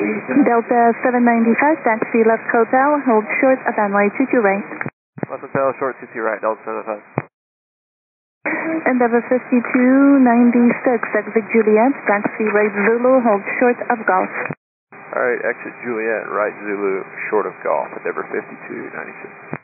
Delta 795, taxi left hotel, hold short at runway 22 right. Left hotel, short 22 right, Delta 795. Endeavour 5296, exit Juliet, taxi right Zulu, hold short of Golf. Alright, exit Juliet, right Zulu, short of Golf, Endeavour 5296.